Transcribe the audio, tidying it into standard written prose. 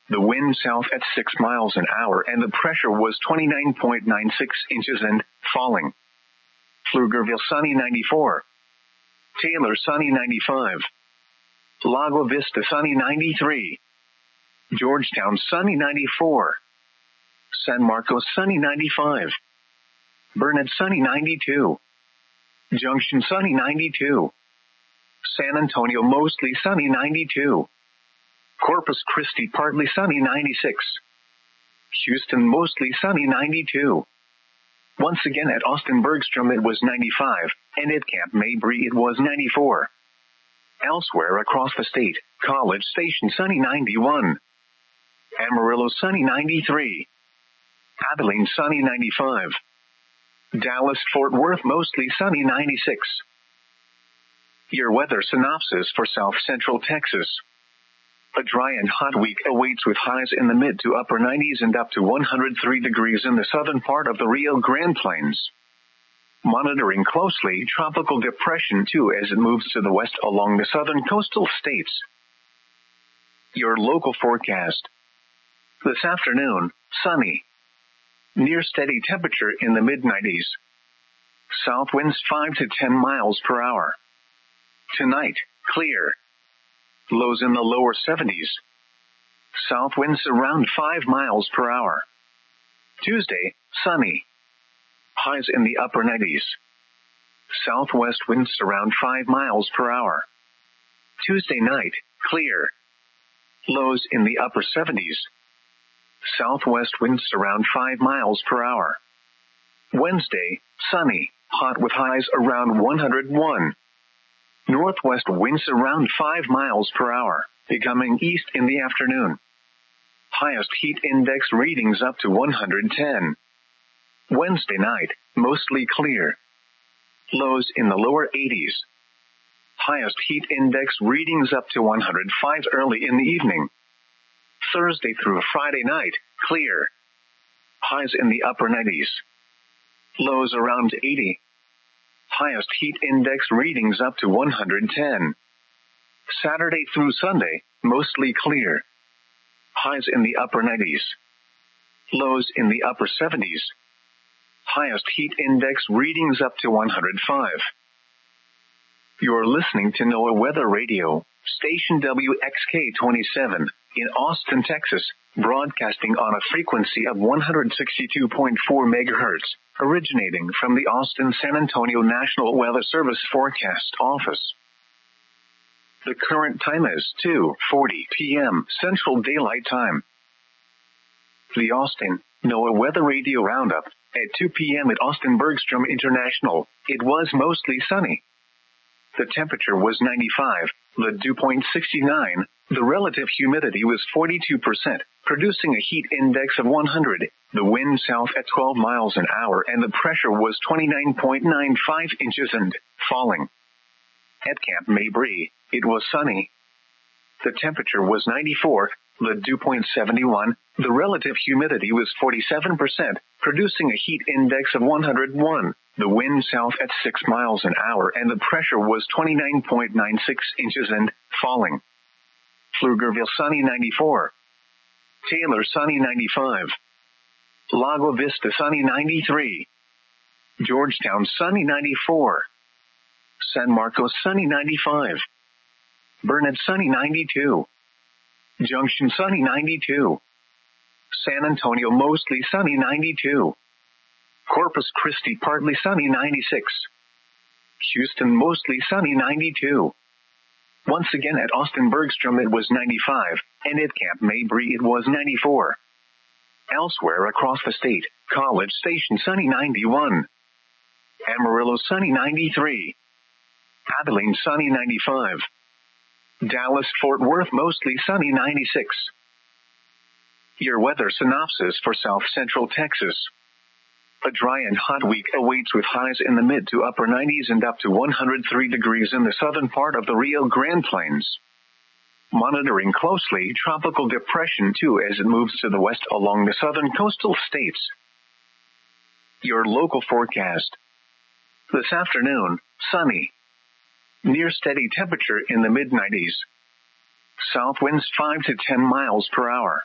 The wind south at 6 miles an hour and the pressure was 29.96 inches and falling. Pflugerville sunny 94. Taylor sunny 95. Lago Vista sunny 93. Georgetown sunny 94. San Marcos sunny 95. Burnett sunny 92. Junction sunny 92. San Antonio mostly sunny 92. Corpus Christi partly sunny 96. Houston mostly sunny 92. Once again at Austin Bergstrom it was 95, and at Camp Mabry it was 94. Elsewhere across the state, College Station sunny 91. Amarillo sunny 93. Abilene sunny 95. Dallas Fort Worth mostly sunny 96. Your weather synopsis for South Central Texas. A dry and hot week awaits with highs in the mid to upper 90s and up to 103 degrees in the southern part of the Rio Grande Plains. Monitoring closely Tropical Depression 2 as it moves to the west along the southern coastal states. Your local forecast. This afternoon, sunny. Near steady temperature in the mid-90s. South winds 5 to 10 miles per hour. Tonight, clear. Lows in the lower 70s. South winds around 5 miles per hour. Tuesday, sunny. Highs in the upper 90s. Southwest winds around 5 miles per hour. Tuesday night, clear. Lows in the upper 70s. Southwest winds around 5 miles per hour. Wednesday, sunny, hot with highs around 101. Northwest winds around 5 miles per hour, becoming east in the afternoon. Highest heat index readings up to 110. Wednesday night, mostly clear. Lows in the lower 80s. Highest heat index readings up to 105 early in the evening. Thursday through Friday night, clear. Highs in the upper 90s. Lows around 80. Highest heat index readings up to 110. Saturday through Sunday, mostly clear. Highs in the upper 90s. Lows in the upper 70s. Highest heat index readings up to 105. You're listening to NOAA Weather Radio, station WXK-27, in Austin, Texas, broadcasting on a frequency of 162.4 megahertz, originating from the Austin-San Antonio National Weather Service Forecast Office. The current time is 2:40 p.m. Central Daylight Time. The Austin NOAA Weather Radio Roundup. At 2 p.m. at Austin Bergstrom International, it was mostly sunny. The temperature was 95, the dew point 69, the relative humidity was 42%, producing a heat index of 100, the wind south at 12 miles an hour and the pressure was 29.95 inches and falling. At Camp Mabry, it was sunny. The temperature was 94, the dew point 71, the relative humidity was 47%, producing a heat index of 101, the wind south at 6 miles an hour and the pressure was 29.96 inches and falling. Pflugerville sunny 94. Taylor sunny 95. Lago Vista sunny 93. Georgetown sunny 94. San Marcos sunny 95. Burnett sunny 92. Junction sunny 92. San Antonio mostly sunny 92. Corpus Christi partly sunny 96. Houston mostly sunny 92. Once again at Austin Bergstrom it was 95, and at Camp Mabry it was 94. Elsewhere across the state, College Station sunny 91. Amarillo sunny 93. Abilene sunny 95. Dallas Fort Worth mostly sunny 96. Your weather synopsis for South Central Texas. A dry and hot week awaits with highs in the mid to upper 90s and up to 103 degrees in the southern part of the Rio Grande Plains. Monitoring closely Tropical Depression 2 as it moves to the west along the southern coastal states. Your local forecast. This afternoon, sunny. Near steady temperature in the mid-90s. South winds 5 to 10 miles per hour.